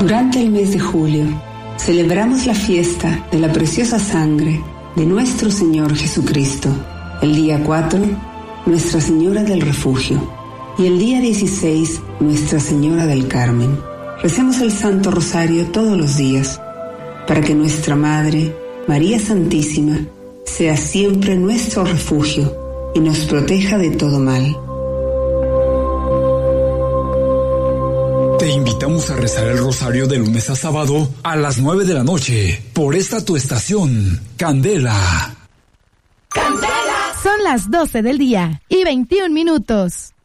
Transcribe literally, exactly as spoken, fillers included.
Durante el mes de julio, celebramos la fiesta de la preciosa sangre de nuestro Señor Jesucristo. El día cuatro, Nuestra Señora del Refugio. Y el día dieciséis, Nuestra Señora del Carmen. Recemos el Santo Rosario todos los días, para que nuestra Madre, María Santísima, sea siempre nuestro refugio y nos proteja de todo mal. Te invitamos a rezar el rosario de lunes a sábado a las nueve de la noche por esta tu estación, Candela. ¡Candela! Son las doce del día y veintiún minutos.